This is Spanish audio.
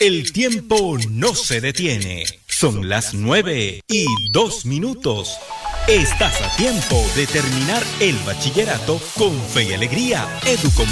El tiempo no se detiene. Son las 9:02. Estás a tiempo de terminar el bachillerato con fe y alegría. Educomunicaciones.